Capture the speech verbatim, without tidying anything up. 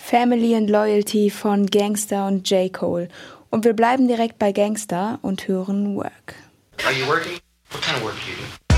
Family and Loyalty von Gangsta und J. Cole. Und wir bleiben direkt bei Gangsta und hören Work. Are you working? What kind of work do you do?